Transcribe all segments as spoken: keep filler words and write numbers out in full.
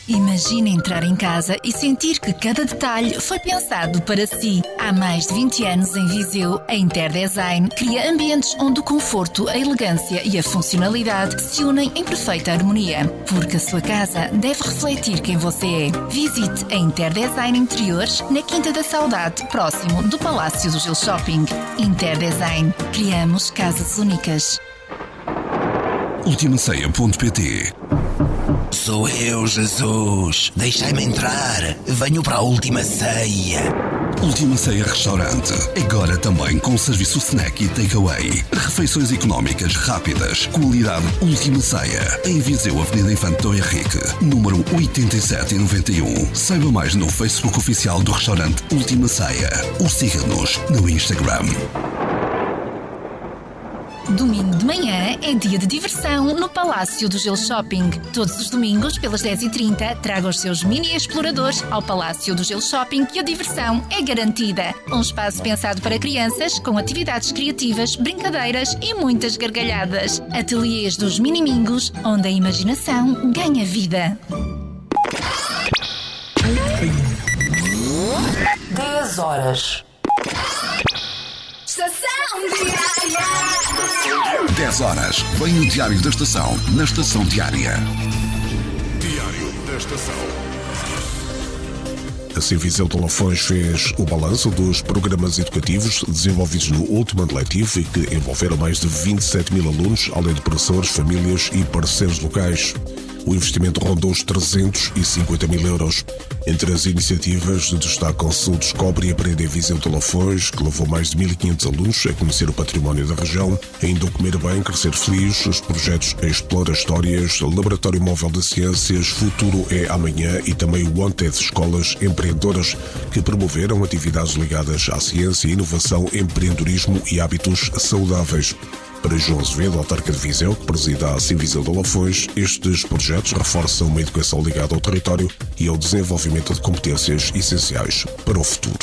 Imagina entrar em casa e sentir que cada detalhe foi pensado para si. Há mais de vinte anos em Viseu, a Interdesign cria ambientes onde o conforto, a elegância e a funcionalidade se unem em perfeita harmonia. Porque a sua casa deve refletir quem você é. Visite a Interdesign Interiores na Quinta da Saudade, próximo do Palácio do Gil Shopping. Interdesign. Criamos casas únicas. Ultima Ceia ponto pt. Sou eu, Jesus. Deixai-me entrar. Venho para a Última Ceia. Última Ceia Restaurante. Agora também com serviço snack e takeaway. Refeições económicas rápidas. Qualidade Última Ceia. Em Viseu, Avenida Infante do Henrique, número oitenta e sete noventa e um. Saiba mais no Facebook oficial do restaurante Última Ceia. Ou siga-nos no Instagram. Domingo de manhã é dia de diversão no Palácio do Gil Shopping. Todos os domingos, pelas dez e trinta, traga os seus mini exploradores ao Palácio do Gil Shopping e a diversão é garantida. Um espaço pensado para crianças, com atividades criativas, brincadeiras e muitas gargalhadas. Ateliês dos Minimingos, onde a imaginação ganha vida. dez horas. Estação Diária. dez horas. Vem o Diário da Estação, na Estação Diária. Diário da Estação. Assim, Viseu de Lafões fez o balanço dos programas educativos desenvolvidos no último ano letivo e que envolveram mais de vinte e sete mil alunos, além de professores, famílias e parceiros locais. O investimento rondou os trezentos e cinquenta mil euros. Entre as iniciativas destacam-se o Descobre e Aprende em Viseu de Lafões, que levou mais de mil e quinhentos alunos a conhecer o património da região, ainda o Comer Bem, Crescer Feliz, os projetos Explora Histórias, Laboratório Móvel de Ciências, Futuro é Amanhã e também o Wanted Escolas Empreendedoras, que promoveram atividades ligadas à ciência, inovação, empreendedorismo e hábitos saudáveis. Para João Azevedo, autarca de Viseu, que presida a Assim Viseu de Lafões, estes projetos reforçam uma educação ligada ao território e ao desenvolvimento de competências essenciais para o futuro.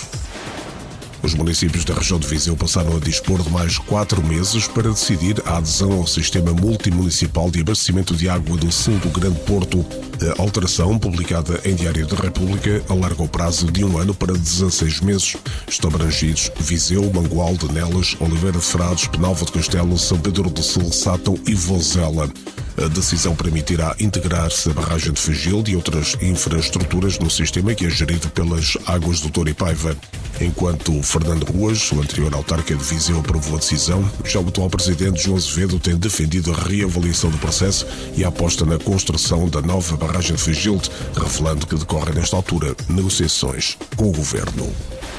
Os municípios da região de Viseu passaram a dispor de mais quatro meses para decidir a adesão ao Sistema Multimunicipal de Abastecimento de Água do Sul do Grande Porto. A alteração, publicada em Diário da República, alarga o prazo de um ano para dezasseis meses. Estão abrangidos Viseu, Mangualde, Nelas, Oliveira de Frades, Penalva de Castelo, São Pedro do Sul, Sátão e Vozela. A decisão permitirá integrar-se a barragem de Fagilde e outras infraestruturas no sistema que é gerido pelas Águas do Douro e Paiva. Enquanto Fernando Ruas, o anterior autarca de Viseu, aprovou a decisão, já o atual presidente João Azevedo tem defendido a reavaliação do processo e a aposta na construção da nova barragem de Fagilde, revelando que decorrem nesta altura negociações com o governo.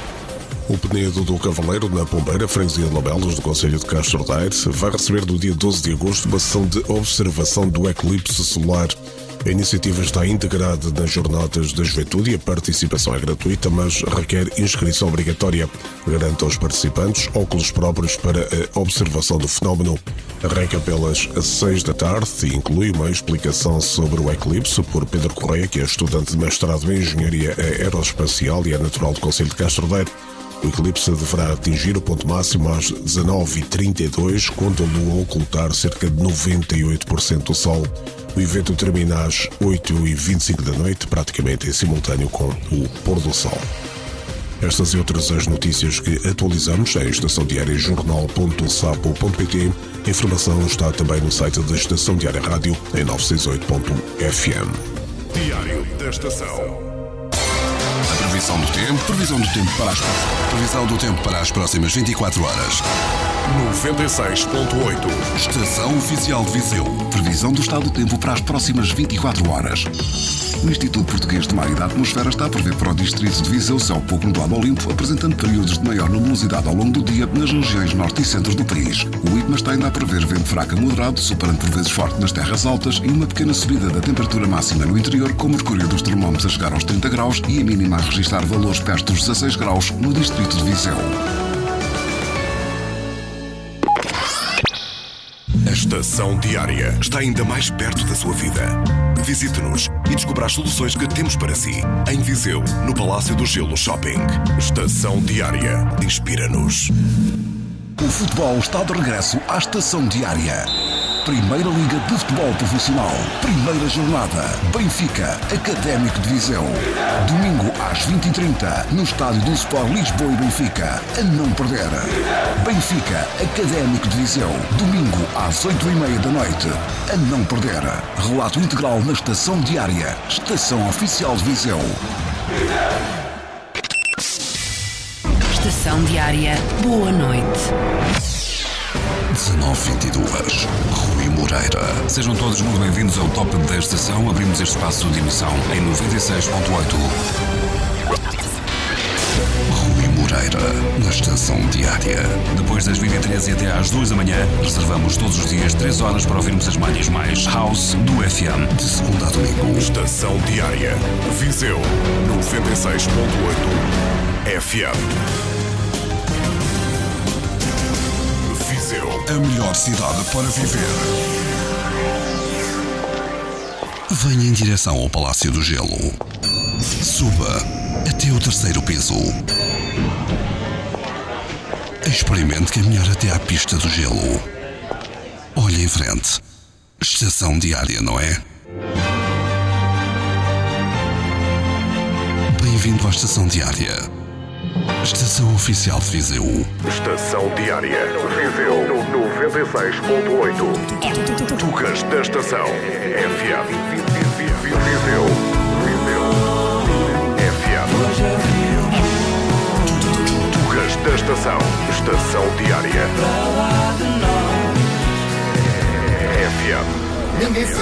O Penedo do Cavaleiro, na Pombeira, freguesia de Lamelas, do concelho de Castro Daire, vai receber no dia doze de agosto uma sessão de observação do eclipse solar. A iniciativa está integrada nas Jornadas da Juventude e a participação é gratuita, mas requer inscrição obrigatória. Garante aos participantes óculos próprios para a observação do fenómeno. Arranca pelas seis da tarde e inclui uma explicação sobre o eclipse por Pedro Correia, que é estudante de mestrado em Engenharia Aeroespacial e é natural do concelho de Castro Daire. O eclipse deverá atingir o ponto máximo às dezanove e trinta e dois, quando a Lua ocultar cerca de noventa e oito por cento do Sol. O evento termina às oito e vinte e cinco da noite, praticamente em simultâneo com o pôr do Sol. Estas e outras as notícias que atualizamos em estação diária jornal ponto sapo ponto pt. A informação está também no site da Estação Diária Rádio em novecentos e sessenta e oito ponto f m. Diário da Estação. Previsão do tempo, previsão do tempo para as previsão do tempo para as próximas vinte e quatro horas. noventa e seis ponto oito. Estação Oficial de Viseu. Previsão do estado do tempo para as próximas vinte e quatro horas. O Instituto Português de Mar e da Atmosfera está a prever para o distrito de Viseu céu pouco nublado ao limpo, apresentando períodos de maior luminosidade ao longo do dia nas regiões norte e centro do país. O IPMA está ainda a prever vento fraco a moderado, superando por vezes forte nas terras altas e uma pequena subida da temperatura máxima no interior, com o mercúrio dos termómetros a chegar aos trinta graus e a mínima a registrar valores perto dos dezasseis graus no distrito de Viseu. A Estação Diária está ainda mais perto da sua vida. Visite-nos e descubra as soluções que temos para si. Em Viseu, no Palácio do Gelo Shopping. Estação Diária. Inspira-nos. O futebol está de regresso à Estação Diária. Primeira Liga de Futebol Profissional. Primeira jornada. Benfica, Académico de Viseu. Domingo às vinte e trinta, no estádio do Sport Lisboa e Benfica. A não perder. Benfica, Académico de Viseu. Domingo às oito e meia da noite. A não perder. Relato integral na Estação Diária. Estação Oficial de Viseu. Estação Diária. Boa noite. dezenove e vinte e duas, Rui Moreira. Sejam todos muito bem-vindos ao Top da Estação. Abrimos este espaço de emissão em noventa e seis ponto oito. Rui Moreira, na Estação Diária. Depois das vinte e três e até às duas da manhã, reservamos todos os dias três horas para ouvirmos as manhas mais house do F M. De segunda a domingo. Estação Diária. Viseu noventa e seis ponto oito F M. A melhor cidade para viver. Venha em direção ao Palácio do Gelo. Suba até o terceiro piso. Experimente caminhar até à pista do gelo. Olhe em frente. Estação Diária, não é? Bem-vindo à Estação Diária. Estação Oficial de Viseu. Estação Diária. Viseu no noventa e seis ponto oito. Tucas da Estação. F M. Viseu.